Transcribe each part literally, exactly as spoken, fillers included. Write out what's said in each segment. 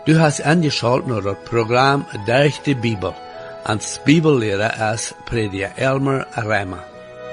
Du hast angeschaut naar het programma Durch de Bibel. Als Bibellehrer ist Prediger Elmer Rema.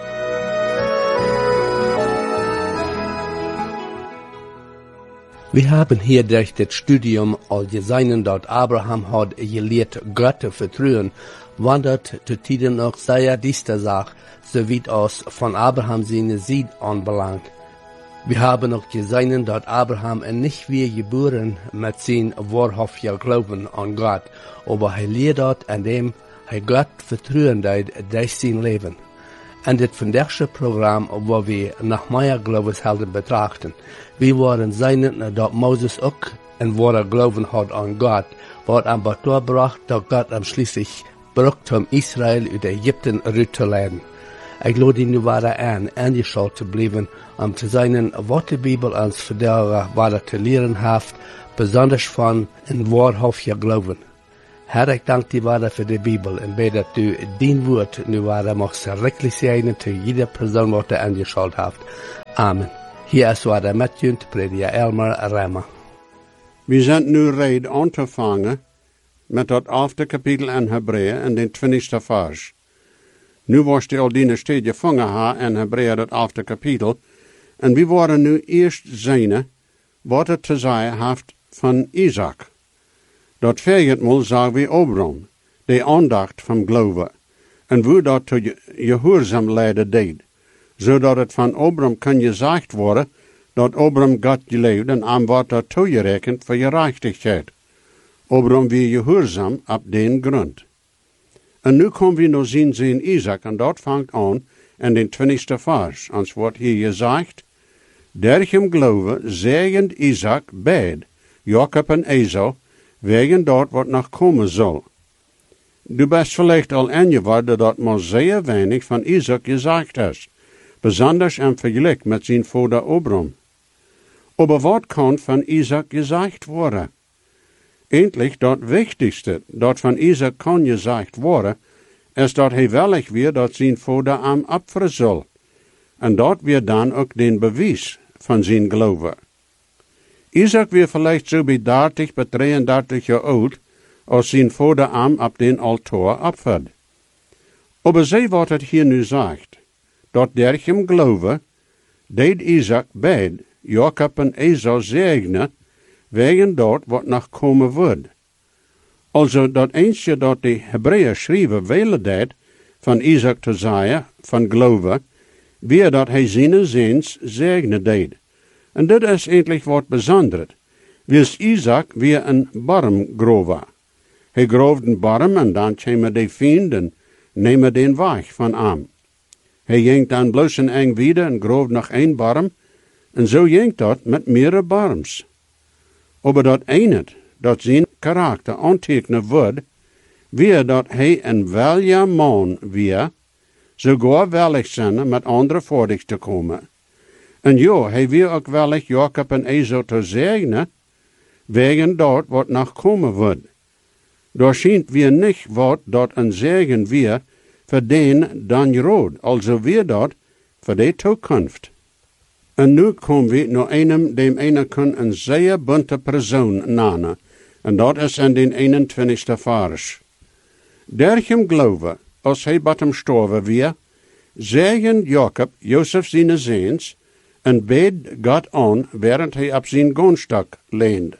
Wir haben hier durch das Studium all gesehen, dass Abraham hat gelehrt, Gott zu vertrauen, wandert zu Tiden noch sehr diese Sache, so wie es von Abraham seine Seed anbelangt. Wir haben auch gesehen, dass Abraham nicht wie geboren mit seinem wahrhaftigen Glauben an Gott, aber er lehrt, indem er Gott vertrauen hat durch sein Leben. Und das von diesem Programm, wo wir nach meiner Glaubenshelden betrachten, wir waren sehen, dass Moses auch ein wahrer Glauben hat an Gott, was am Betor bracht, dass Gott am schließlich braucht, um Israel aus Ägypten rauszuladen. Ich lade ihn weiter an, angeschaut zu bleiben, um zu sehen, was die Bibel uns für der weiter zu lehren hat, besonders von einem wahrhaftigen Glauben. Herr, ich danke dir weiter für die Bibel und bete, dass du dein Wort nu weiter machst, wirklich segnen zu jeder Person, die du angeschaut hast. Amen. Hier ist weiter Matthew, Prediger Elmer Rema. Wir sind nu red anzufangen mit das elfte Kapitel in Hebräer in den twintigste Vers. Nu was die al die steed gevangen ha in Hebräer dat elfte Kapitel, en we worden nu eerst zijn wat het te zeggen heeft van Isaac. Dat vijftigmaal zagen we Abraham, de aandacht van geloven, en hoe dat tot gehoorzaam leiden deed, zodat het van Abraham kan gezegd worden dat Abraham God geleefd en aan wordt dat toegerekend voor gerechtigheid. Abraham weer gehoorzaam op den grond. En nu komen we nog zien zijn Isaac, en dat vangt aan in den twintigste vers, als wordt hier gezegd, durch hem geloven zegend Isaac beid, Jacob en Esau, wegen dat wat nog komen zal. Du bist vielleicht al ingeworden dat maar zeer weinig van Isaac gezegd is, besonders im Vergleich met zijn vader Abraham. Aber wat kan van Isaac gezegd worden? Endlich dat wichtigste dat van Isaac kan gezegd worden, is dat hij wellig weer dat zijn vader hem opferen zal. En dat weer dan ook den bewijs van zijn geloven. Isaac weer vielleicht zo bij dertig, bij drieëndertig jaar oud, als zijn vader hem op den altaar opfert. Aber zie wat het hier nu zegt, dat durch hem geloven, deed Isaac beid, Jacob en Esau zegnen, wegen dat wat nog komen wordt. Also dat eensje dat de Hebreeën schrijven willen deed, van Isaac te zeggen, van geloven, weer dat hij zijn zins zegnen deed. En dit is eindelijk wat bijzonder. Wils Isaac weer een barm groven. Hij groofde een barm en dan kwamen de vrienden, nemen den weg van hem. Hij ging dan bloos een eng wieder en groofde nog een barm, en zo ging dat met meerdere barms. Aber dat ene, dat zijn karakter aantekenen wordt, weer dat hij een welja man weer, sogar wellig zijn met andere voordig te komen. En ja, hij weer ook wellig Jacob en Esau te zegnen, wegen dat wat nog komen wordt. Daar schijnt weer niet wat dat een zegen weer voor den dan rood, also weer dat voor de toekomst. En nu komen we naar einem, dem ene kan een zeer bunte persoon nemen, en dat is in den eenentwintigste vers. Durch hem geloven, als hij bij hem sterven weer, zegen Jacob Jozef zijn zins, en beed God aan, während hij op zijn grondstock leende.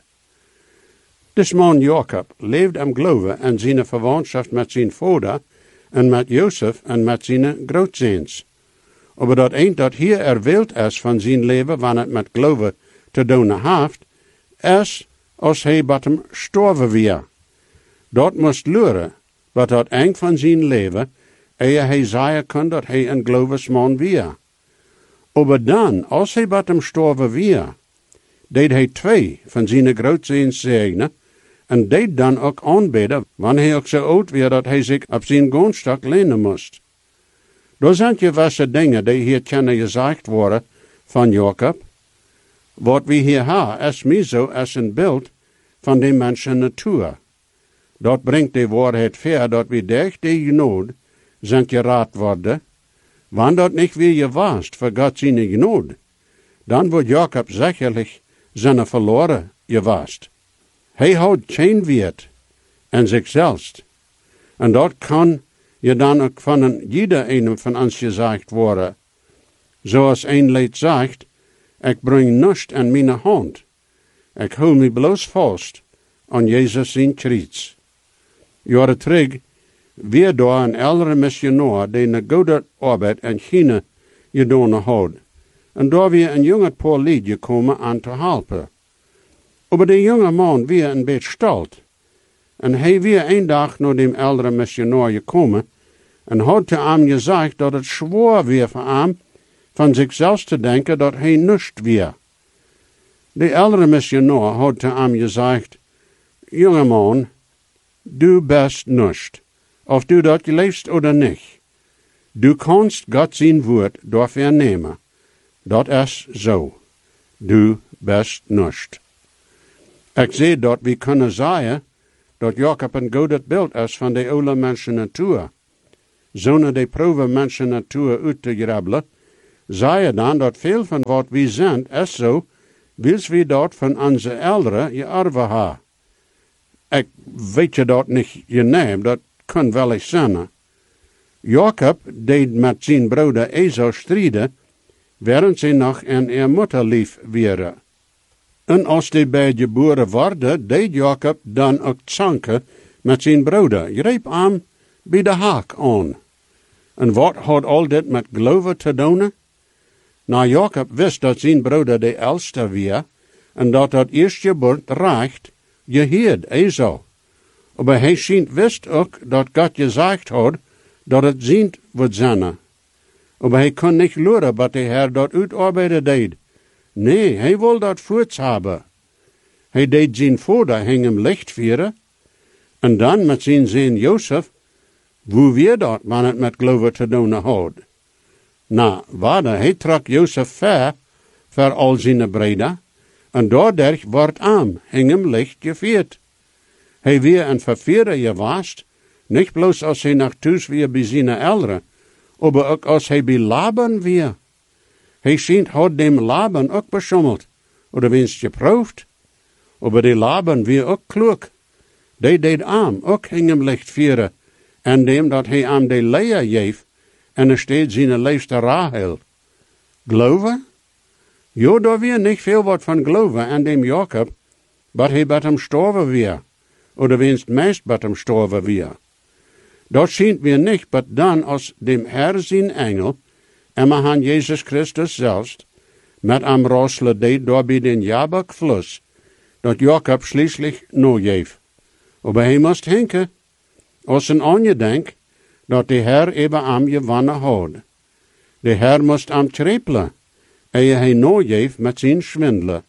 Des man Jacob leefde am geloven en zijn verwantschap met zijn vader, en met Jozef en met zijn grootzins. Aber dat eend dat hier erwählt is van zijn leven, wanneer het met geloven te doen heeft, is als hij bij hem sterven weer. Dat moest leren, wat dat eng van zijn leven, eer hij zeggen kon dat hij een geloofsman weer. Aber dan, als hij bij hem sterven weer, deed hij twee van zijn grootzins zegnen, en deed dan ook aanbidden, wanneer hij ook zo oud weer dat hij zich op zijn grondstock lenen moest. Daar zijn gewisse dingen die hier kunnen gezegd worden van Jacob. Wat we hier hebben is meer zo als een beeld van de mensen natuur. Dat brengt de waarheid ver dat we durch de genade zijn geraad worden. Wanneer dat niet weer gewaast voor God zijn genade, dan wordt Jacob sicherlich zijn verloren gewaast. Hij houdt geen wert en zichzelf. En dat kan je dan ook van een, jeder een van ons gezegd worden. Zoals een leed zegt, ik breng niets aan mijn hand. Ik hou me bloos vast aan Jezus zijn kruis. Jaren terug, weer door een eldere missionaar die een goede arbeid in China gedaan had. En daar weer een jonge paar lied gekomen aan te helpen. Maar de jonge man weer een beetje stalt. En hij weer een dag naar dem eldere missionaar gekomen en had te hem gezegd dat het zwaar weer voor hem van zichzelf te denken dat hij niets weer. De eldere missionaar had te hem gezegd, jonge man, du best niets, of du dat leefst oder niet. Du kannst God zijn woord door vernemen. Dat is zo. Du best niets. Ik zie dat we kunnen zeggen dat Jacob een goed beeld is van de oude mensen natuur. Zonder de proeven mensen natuur uit te grabbelen, zei je dan dat veel van wat we zijn is zo, wils we dat van onze ouderen je erven hebben. Ik weet je dat niet je naam, dat kan wel eens zijn. Jacob deed met zijn broeder Esau strijden, während ze nog in haar moeder lief waren. En als die bij geboren worden, deed Jacob dan ook zanken met zijn broeder. Je greep hem bij de haak aan. En wat had al dit met geloven te doen? Nou, Jacob wist dat zijn broeder de oudste was, en dat dat eerstgeboren recht geheerd Esau. Maar hij schijnt wist ook dat God gezegd had dat het zijn wordt zijn. Maar hij kon niet luren wat de Heer dat uitarbeiden deed. Nee, hij wil dat voorts hebben. Hij deed zijn vader hem licht vieren, en dan met zijn zoon Jozef, hoe weer dat man het met geloven te doen had. Nou, waarde, hij trok Jozef ver, voor al zijn breden, en doordat wordt aan, hem licht gevierd. Hij weer een verveerder gewaast, niet bloos als hij naar thuis weer bij zijn ouderen, maar ook als hij bij Laban weer. Hij schijnt had dem Laban ook beschommeld, oder winst geproefd. Maar die Laban weer ook klug. Die deed aan, ook hem licht vieren, en dem dat hij aan de Lea geef, en er steeds zijn liefste Rahel. Geloven? Jo, daar weer niet veel wat van geloven aan dem Jacob, maar hij bij hem storven weer, oder winst meest bij hem storven weer. Dat schijnt weer niet, maar dan als dem Herr zijn engel, en we han Jezus Christus zelfs, met am rosselen deed door bij den Jabok-fluss, dat Jacob schließlich no geef. Maar hij moest henken, als een anje denk, dat de Herr eben am gewonnen had. De Herr moest am trepelen, ehe hij no geef met zijn schwindelen.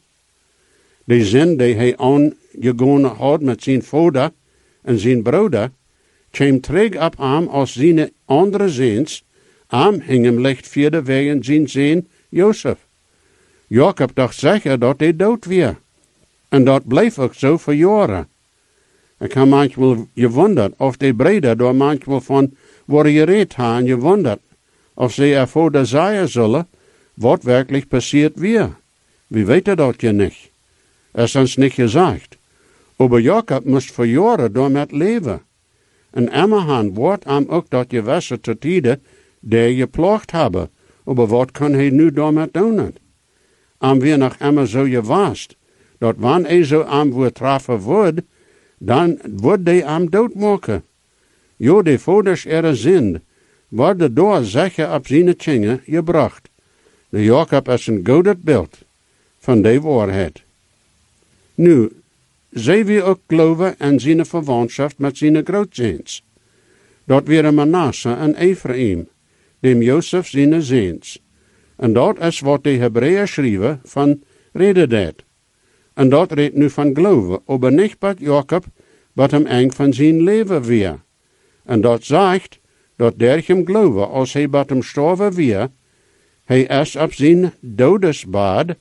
De zin die hij aangegaan had met zijn vader en zijn broeder, kwam terug op am als zijn andere zins, am hing hem licht vierde wegen zijn zoon Jozef. Jacob dacht zeker dat hij dood weer. En dat bleef ook zo voor jaren. Ik heb manchmal gewonderd of de breder door manchmal van worden gereed hebben gewonderd of ze ervoor de zeggen zullen wat werkelijk passiert weer. We weten dat je niet. Es is ons niet gezegd. Maar Jacob moest voor jaren door met leven. En immerhan wordt hem ook dat gewässer te tijden die geploegd hebben. Maar wat kan hij nu daarmee doen? Am weer nog immer zo gewaast, dat wanneer hij zo am wordt treffen wordt, dan wordt hij am doodmaken. Jo, de vaders ihre zin, worden door zeker op zijn tjingen gebracht. De Jacob is een goed beeld van de waarheid. Nu, zij we ook geloven en zijn verwantschap met zijn grootzoons. Dat waren Manasse en Ephraim, dem Jozef zijn zoons. En dat is wat de Hebreeën schrijven van reden dat. En dat redt nu van geloven, aber niet bij Jacob, wat hem eng van zijn leven weer. En dat zegt, dat der hem geloven, als hij bij hem sterven weer, hij is op zijn dodesbad.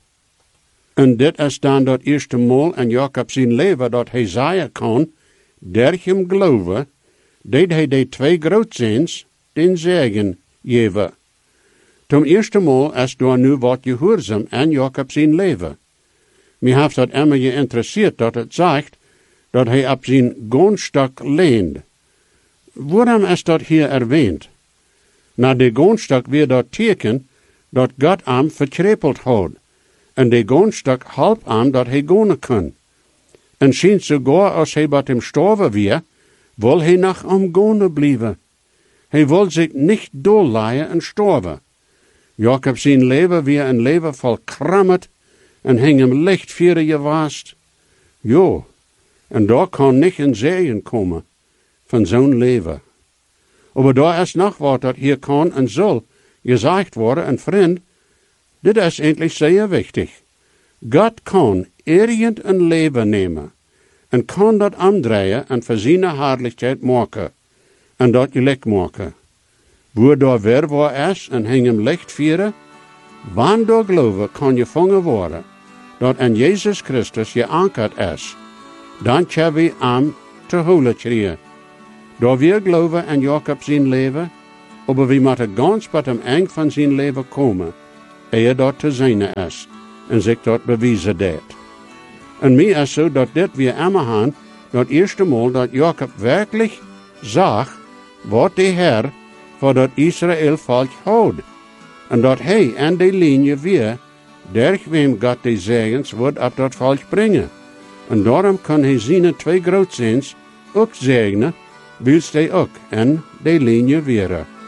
En dit is dan dat eerste mal in Jacob zijn leven, dat hij zeggen kan, der hem geloven, deed hij de twee grootzoons den zegen geven. Zum eerste Mal is door nu wat gehoorzaam in Jacob zijn leven. Mij heeft dat immer geïnteresseerd dat het zegt, dat hij op zijn goonstak leent. Waarom is dat hier erwähnt? Na de goonstak weer dat teken dat God hem verkrepeld had. En de goonstak halp hem dat hij gonen kon. En sinds sogar als hij bij hem sterven weer, wil hij nog om gonen blijven. Hij wil zich niet doorlaaien en sterven. Jacob zijn leven weer een leven vol krammet en hing hem licht vieren je waast. Jo, en daar kan niet een zegen komen van zo'n leven. Maar daar is nog wat dat hier kan en zal gezegd worden, en vriend, dit is eigenlijk zeer wichtig. God kan irgend een leven nemen en kan dat omdraaien en voor zijn herrlijkheid maken en dat gelijk maken. Waar daar weer waar is en hing hem licht vieren, wanneer door geloven kan je vangen worden, dat in Jezus Christus je ankerd is. Dan kan we hem te holen krijgen. Door weer geloven in Jacob zijn leven, maar we moeten ganz bij hem eng van zijn leven komen, eer dat te zijn is, en zich dat bewijzen deed. En mij is zo dat dit weer immer gaan, dat eerste Mal, dat Jacob werkelijk zag, wat de Heer voor dat Israël volk houdt. En dat hij en de linie weer, durch wem God de zegens wordt op dat volk brengen. En daarom kan hij zijn twee grootzoons ook zegenen, wils hij ook en de linie weer.